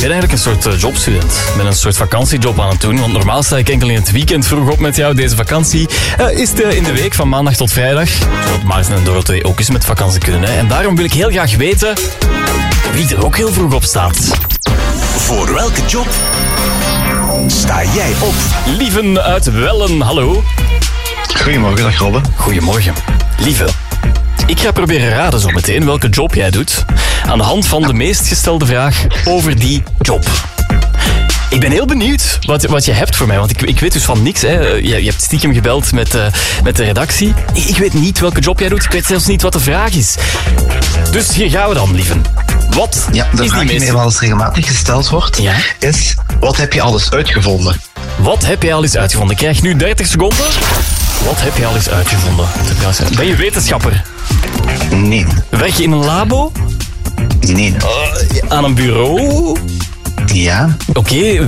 ben eigenlijk een soort jobstudent. Ik ben een soort vakantiejob aan het doen. Want normaal sta ik enkel in het weekend vroeg op met jou. Deze vakantie is in de week van maandag tot vrijdag. Zodat Maarten en Dorothee ook eens met vakantie kunnen. Hè. En daarom wil ik heel graag weten wie er ook heel vroeg op staat. Voor welke job sta jij op? Lieven uit Wellen, hallo. Goedemorgen, dag Robbe. Goedemorgen. Lieve, ik ga proberen raden zo meteen welke job jij doet aan de hand van de meest gestelde vraag over die job. Ik ben heel benieuwd wat je hebt voor mij, want ik weet dus van niks. Hè. Je hebt stiekem gebeld met de redactie. Ik weet niet welke job jij doet, ik weet zelfs niet wat de vraag is. Dus hier gaan we dan, Lieven. Wat Ja, de is vraag die die meest... mij wel eens regelmatig gesteld wordt, Ja? is: wat heb je alles uitgevonden? Wat heb jij al eens uitgevonden? Ik krijg nu 30 seconden. Wat heb je al eens uitgevonden? Ben je wetenschapper? Nee. Werk je in een labo? Nee. Aan een bureau? Ja. Oké,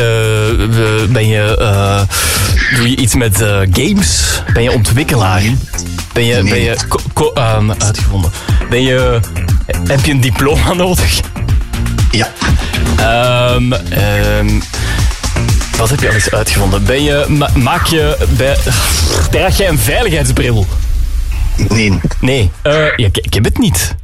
doe je iets met games? Ben je ontwikkelaar? Ben je uitgevonden? Heb je een diploma nodig? Ja. Wat heb je al eens uitgevonden? Draag jij een veiligheidsbril? Nee. Nee. Ik heb het niet.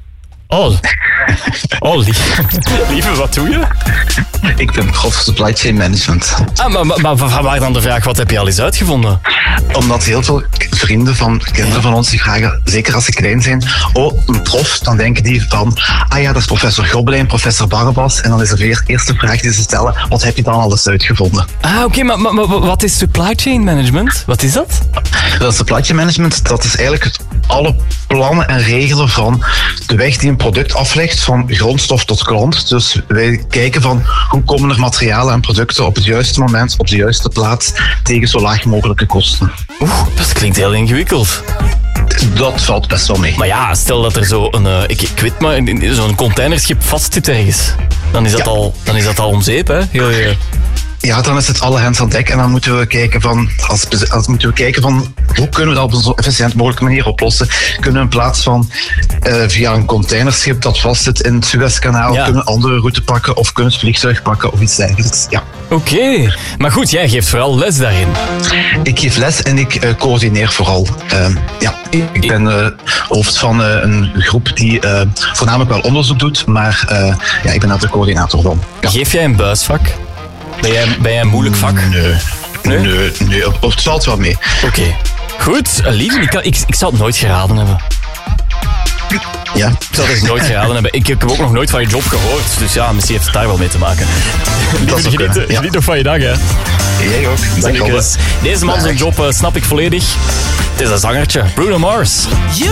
Lieve, wat doe je? Ik ben prof supply chain management. Maar van waar dan de vraag, wat heb je al eens uitgevonden? Omdat heel veel vrienden van kinderen van ons die vragen, zeker als ze klein zijn, een prof, dan denken die van, dat is professor Gobbelijn, professor Barbas, en dan is er weer de eerste vraag die ze stellen, wat heb je dan alles uitgevonden? Oké, maar wat is supply chain management? Wat is dat? Dat supply chain management, dat is eigenlijk alle plannen en regelen van de weg die een product aflegt van grondstof tot klant. Dus wij kijken van hoe komen er materialen en producten op het juiste moment, op de juiste plaats, tegen zo laag mogelijke kosten. Dat klinkt heel ingewikkeld. Dat valt best wel mee. Maar ja, stel dat er ik weet maar, zo'n containerschip vastzit ergens. Dan is dat al om zeep, hè? Ja, dan is het alle hands aan dek en dan moeten we kijken van hoe kunnen we dat op een zo efficiënt mogelijke manier oplossen. Kunnen we in plaats van via een containerschip dat vastzit in het Suezkanaal, kunnen we een andere route pakken of kunnen we het vliegtuig pakken of iets dergelijks. Ja. Oké, maar goed, jij geeft vooral les daarin. Ik geef les en ik coördineer vooral. Ik ben hoofd van een groep die voornamelijk wel onderzoek doet, maar ik ben daar de coördinator van. Ja. Geef jij een buisvak? Ben jij een moeilijk vak? Nee, op het valt wel mee. Oké. Goed, Lieven, ik zou het nooit geraden hebben. Ja. Ik zou het echt nooit geraden hebben. Ik heb ook nog nooit van je job gehoord. Dus ja, misschien heeft het daar wel mee te maken. Lieven, geniet nog van je dag, hè. Jij ook. Dank je. Deze man zijn job snap ik volledig. Het is een zangertje. Bruno Mars.